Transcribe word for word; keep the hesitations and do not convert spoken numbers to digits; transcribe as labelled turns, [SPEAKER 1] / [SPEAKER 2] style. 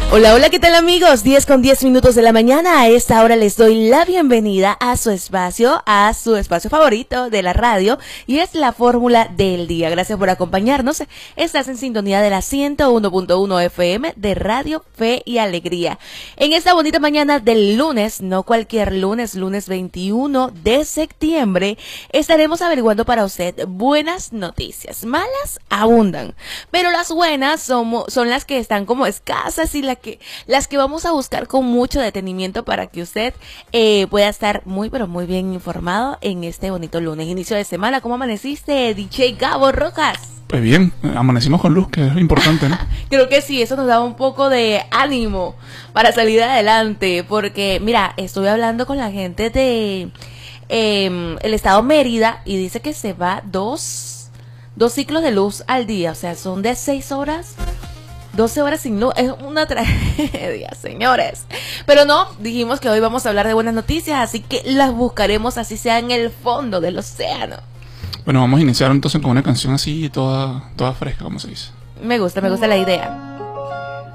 [SPEAKER 1] Hola, hola, ¿qué tal amigos? diez con diez minutos de la mañana. A esta hora les doy la bienvenida a su espacio, a su espacio favorito de la radio, y es la fórmula del día. Gracias por acompañarnos. Estás en sintonía de la ciento uno punto uno F M de Radio Fe y Alegría. En esta bonita mañana del lunes, no cualquier lunes, lunes veintiuno de septiembre, estaremos averiguando para usted buenas noticias. Malas abundan, pero las buenas son, son las que están como escasas y las que las que vamos a buscar con mucho detenimiento para que usted eh, pueda estar muy pero muy bien informado en este bonito lunes, inicio de semana. ¿Cómo amaneciste, D J Gabo Rojas?
[SPEAKER 2] Pues bien, amanecimos con luz, que es importante, ¿no?
[SPEAKER 1] Creo que sí, eso nos da un poco de ánimo para salir adelante, porque mira, estuve hablando con la gente de eh, el estado Mérida y dice que se va dos dos ciclos de luz al día, o sea, son de seis horas. doce horas sin luz, es una tragedia, señores. Pero no, dijimos que hoy vamos a hablar de buenas noticias, así que las buscaremos así sea en el fondo del océano.
[SPEAKER 2] Bueno, vamos a iniciar entonces con una canción así toda, toda fresca, como se dice.
[SPEAKER 1] Me gusta, me gusta la idea.